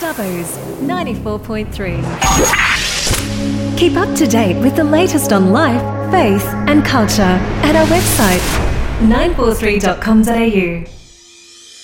Dubbo's 94.3. Keep up to date with the latest on life, faith and culture at our website 943.com.au.